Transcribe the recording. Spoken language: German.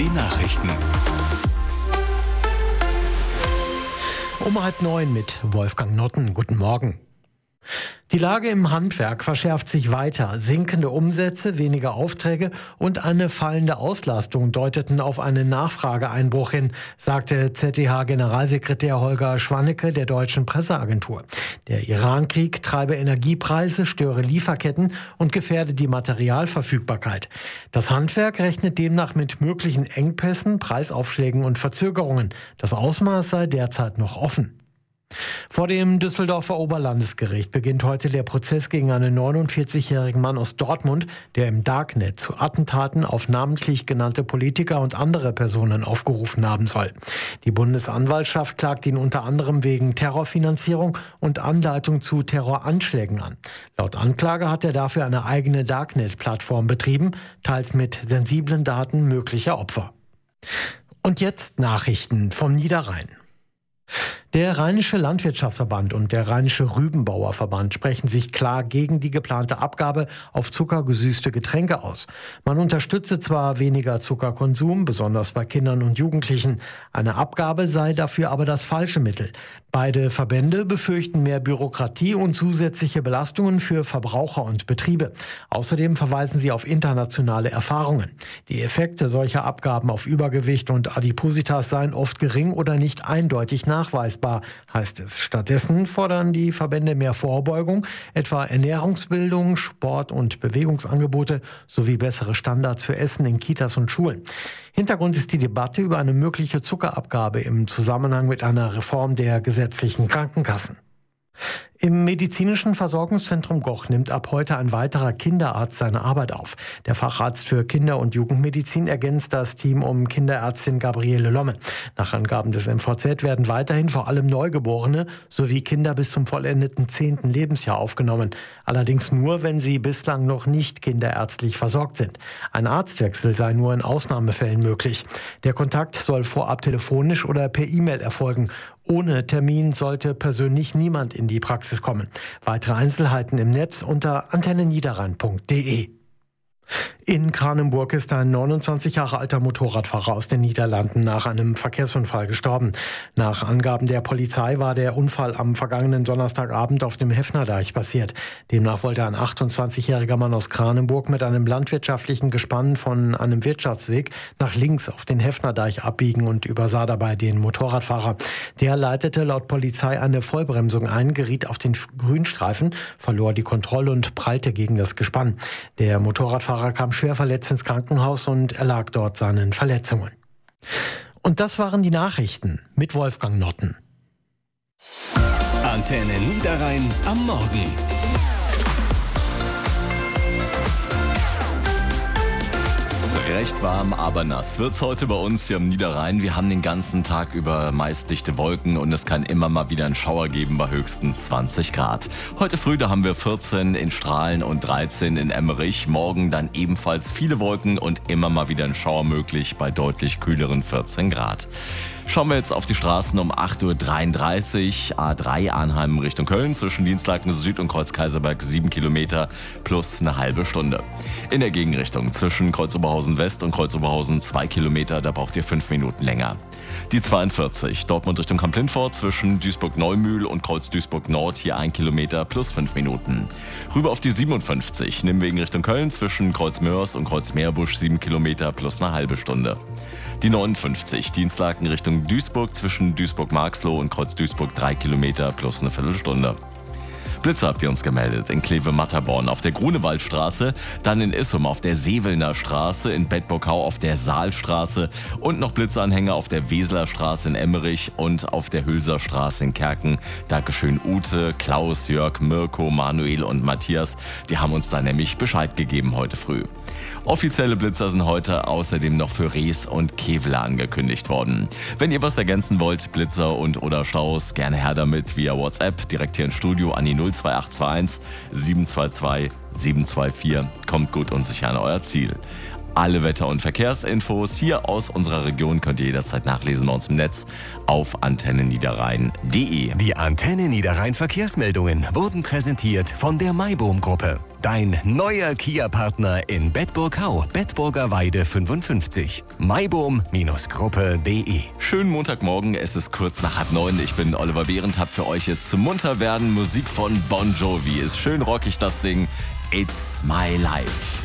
Die Nachrichten. Um 8:30 mit Wolfgang Notten. Guten Morgen. Die Lage im Handwerk verschärft sich weiter. Sinkende Umsätze, weniger Aufträge und eine fallende Auslastung deuteten auf einen Nachfrageeinbruch hin, sagte ZDH-Generalsekretär Holger Schwannecke der Deutschen Presseagentur. Der Iran-Krieg treibe Energiepreise, störe Lieferketten und gefährde die Materialverfügbarkeit. Das Handwerk rechnet demnach mit möglichen Engpässen, Preisaufschlägen und Verzögerungen. Das Ausmaß sei derzeit noch offen. Vor dem Düsseldorfer Oberlandesgericht beginnt heute der Prozess gegen einen 49-jährigen Mann aus Dortmund, der im Darknet zu Attentaten auf namentlich genannte Politiker und andere Personen aufgerufen haben soll. Die Bundesanwaltschaft klagt ihn unter anderem wegen Terrorfinanzierung und Anleitung zu Terroranschlägen an. Laut Anklage hat er dafür eine eigene Darknet-Plattform betrieben, teils mit sensiblen Daten möglicher Opfer. Und jetzt Nachrichten vom Niederrhein. Der Rheinische Landwirtschaftsverband und der Rheinische Rübenbauerverband sprechen sich klar gegen die geplante Abgabe auf zuckergesüßte Getränke aus. Man unterstütze zwar weniger Zuckerkonsum, besonders bei Kindern und Jugendlichen. Eine Abgabe sei dafür aber das falsche Mittel. Beide Verbände befürchten mehr Bürokratie und zusätzliche Belastungen für Verbraucher und Betriebe. Außerdem verweisen sie auf internationale Erfahrungen. Die Effekte solcher Abgaben auf Übergewicht und Adipositas seien oft gering oder nicht eindeutig nachweisbar, heißt es. Stattdessen fordern die Verbände mehr Vorbeugung, etwa Ernährungsbildung, Sport- und Bewegungsangebote sowie bessere Standards für Essen in Kitas und Schulen. Hintergrund ist die Debatte über eine mögliche Zuckerabgabe im Zusammenhang mit einer Reform der gesetzlichen Krankenkassen. Im medizinischen Versorgungszentrum Goch nimmt ab heute ein weiterer Kinderarzt seine Arbeit auf. Der Facharzt für Kinder- und Jugendmedizin ergänzt das Team um Kinderärztin Gabriele Lomme. Nach Angaben des MVZ werden weiterhin vor allem Neugeborene sowie Kinder bis zum vollendeten 10. Lebensjahr aufgenommen. Allerdings nur, wenn sie bislang noch nicht kinderärztlich versorgt sind. Ein Arztwechsel sei nur in Ausnahmefällen möglich. Der Kontakt soll vorab telefonisch oder per E-Mail erfolgen. Ohne Termin sollte persönlich niemand in die Praxis kommen. Weitere Einzelheiten im Netz unter antenneniederrhein.de. In Kranenburg ist ein 29 Jahre alter Motorradfahrer aus den Niederlanden nach einem Verkehrsunfall gestorben. Nach Angaben der Polizei war der Unfall am vergangenen Donnerstagabend auf dem Heffnerdeich passiert. Demnach wollte ein 28-jähriger Mann aus Kranenburg mit einem landwirtschaftlichen Gespann von einem Wirtschaftsweg nach links auf den Heffnerdeich abbiegen und übersah dabei den Motorradfahrer. Der leitete laut Polizei eine Vollbremsung ein, geriet auf den Grünstreifen, verlor die Kontrolle und prallte gegen das Gespann. Der Motorradfahrer kam schwer verletzt ins Krankenhaus und erlag dort seinen Verletzungen. Und das waren die Nachrichten mit Wolfgang Notten. Antenne Niederrhein am Morgen. Recht warm, aber nass wird's heute bei uns hier am Niederrhein. Wir haben den ganzen Tag über meist dichte Wolken und es kann immer mal wieder einen Schauer geben bei höchstens 20 Grad. Heute früh, da haben wir 14 in Strahlen und 13 in Emmerich. Morgen dann ebenfalls viele Wolken und immer mal wieder ein Schauer möglich bei deutlich kühleren 14 Grad. Schauen wir jetzt auf die Straßen um 8:33 Uhr. A3 Arnheim Richtung Köln zwischen Dienstlaken Süd und Kreuz Kaiserberg 7 Kilometer plus eine halbe Stunde. In der Gegenrichtung zwischen Kreuz Oberhausen West und Kreuz Oberhausen 2 Kilometer, da braucht ihr 5 Minuten länger. Die 42 Dortmund Richtung Kamp-Lindfort zwischen Duisburg-Neumühl und Kreuz Duisburg Nord hier 1 Kilometer plus 5 Minuten. Rüber auf die 57 Nimwegen Richtung Köln zwischen Kreuz Mörs und Kreuz Meerbusch 7 Kilometer plus eine halbe Stunde. Die 59 Dienstlaken Richtung Duisburg zwischen Duisburg-Marxloh und Kreuz Duisburg 3 Kilometer plus eine Viertelstunde. Blitze habt ihr uns gemeldet in Kleve-Matterborn auf der Grunewaldstraße, dann in Issum auf der Sevelner Straße, in Bedburgau auf der Saalstraße und noch Blitzanhänger auf der Weseler Straße in Emmerich und auf der Hülser Straße in Kerken. Dankeschön Ute, Klaus, Jörg, Mirko, Manuel und Matthias. Die haben uns da nämlich Bescheid gegeben heute früh. Offizielle Blitzer sind heute außerdem noch für Rees und Kevlar angekündigt worden. Wenn ihr was ergänzen wollt, Blitzer und oder Staus, gerne her damit via WhatsApp, direkt hier ins Studio an die 02821 722 724. Kommt gut und sicher an euer Ziel. Alle Wetter- und Verkehrsinfos hier aus unserer Region könnt ihr jederzeit nachlesen bei uns im Netz auf antenneniederrhein.de. Die Antenne Niederrhein Verkehrsmeldungen wurden präsentiert von der Maibohm Gruppe. Dein neuer Kia-Partner in Bedburg-Hau, Bedburger Weide 55. maibohm-gruppe.de. Schönen Montagmorgen, es ist kurz nach 8:30. Ich bin Oliver Behrendt, hab für euch jetzt zum Munterwerden Musik von Bon Jovi. Ist schön rockig das Ding. It's My Life.